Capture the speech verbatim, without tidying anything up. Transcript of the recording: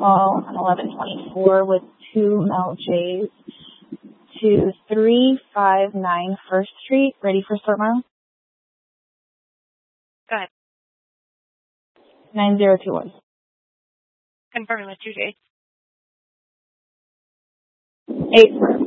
call on eleven twenty-four with two Mel J's to three five nine First Street. Ready for start, Marla? Go ahead. nine zero two one. Confirming with two J's. Eight.